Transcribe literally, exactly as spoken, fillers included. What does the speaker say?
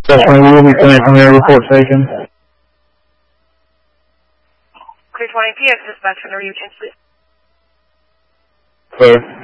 Definitely, we will be sending from their report taken. Clear twenty P X, dispatch, whenever you can, please. Clear.